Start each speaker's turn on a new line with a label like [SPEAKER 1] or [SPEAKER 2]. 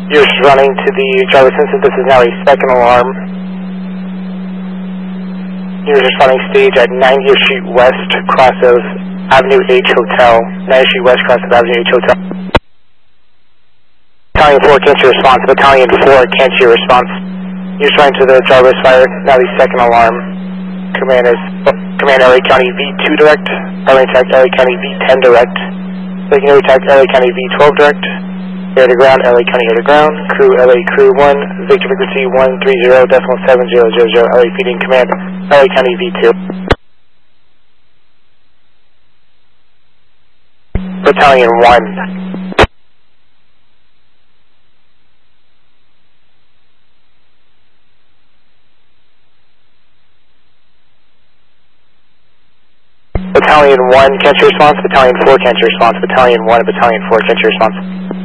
[SPEAKER 1] You're running to the driver sensor. This is now a second alarm. You're just running stage at 90th Street West, cross of Avenue H Hotel. 90th Street West, cross of Avenue H Hotel. Battalion 4, can't you response? Battalion 4, can't you response? You're just running to the driver's fire. Now the second alarm. Command LA County V2 direct. LA attack LA County V10 direct. Taking air attack LA County V12 direct. Air to ground, LA County air to ground. Crew LA Crew 1, Victor frequency 130.7000, LA feeding command, LA County V2. Battalion 1. Battalion 1, can't you response? Battalion 4, can't you response? Battalion 1, Battalion 4, can't you response?